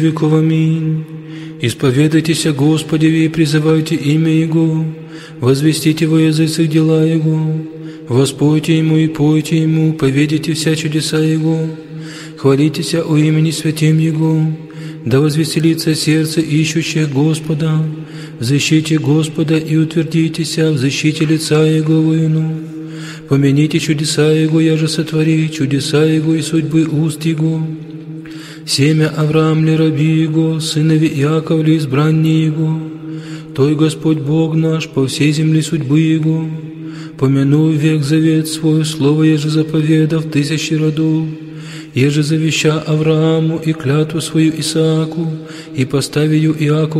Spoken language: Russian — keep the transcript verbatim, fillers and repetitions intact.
веков. Аминь. Исповедайтесь о Господе и призывайте имя Его, возвестите во языцах дела Его, воспойте Ему и пойте Ему, поведите вся чудеса Его, хвалитесь о имени святем Его, да возвеселится сердце ищущих Господа, в защите Господа и утвердитесь в защите лица Его воину. Помяните чудеса Его, я же сотвори, чудеса Его и судьбы уст Его. Семя Авраам ли раби Его, сынови Иаков ли избранние Его, Той Господь Бог наш по всей земле судьбы Его. Помяну век завет свой, слово еже заповедав тысячи родов, еже завеща Аврааму и клятву свою Исааку, и поставию Иакову